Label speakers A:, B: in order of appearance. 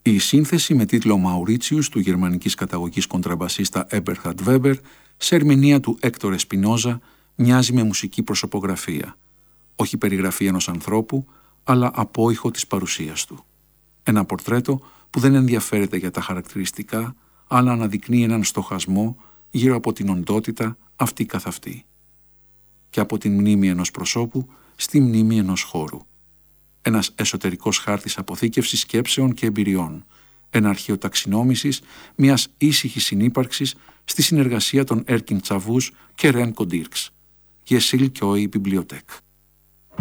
A: Η σύνθεση με τίτλο «Μαουρίτσιους» του γερμανικής καταγωγής κοντραμπασίστα Έμπερχαρτ Βέμπερ σε ερμηνεία του Έκτορ Εσπινόζα μοιάζει με μουσική προσωπογραφία. Όχι περιγραφή ενός ανθρώπου, αλλά απόϊχο της παρουσίας του. Ένα πορτρέτο που δεν ενδιαφέρεται για τα χαρακτηριστικά, αλλά αναδεικνύει έναν στοχασμό γύρω από την οντότητα αυτή καθ' αυτή. Και από την μνήμη ενός προσώπου στη μνήμη ενός χώρου. Ένας εσωτερικός χάρτης αποθήκευσης σκέψεων και εμπειριών. Ένα αρχείο ταξινόμησης μιας ήσυχης συνύπαρξης στη συνεργασία των Έρκιν Τσαβούς και Ρένκο Ντίρξ. Γεσίλ και η Βιβλιοτέκ.